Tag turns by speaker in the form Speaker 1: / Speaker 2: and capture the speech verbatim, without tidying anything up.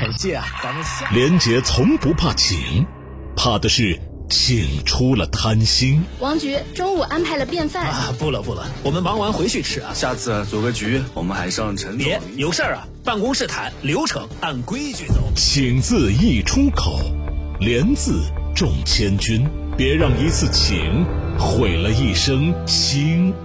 Speaker 1: 姐啊，咱们下
Speaker 2: 连杰从不怕请，怕的是请出了贪心。
Speaker 3: 王局中午安排了便饭
Speaker 1: 啊，不了不了，我们忙完回去吃啊。
Speaker 4: 下次组个局，我们还上陈总。
Speaker 1: 别有事儿啊，办公室谈，流程按规矩走。
Speaker 2: 请字一出口，连字重千钧，别让一次请毁了一生情。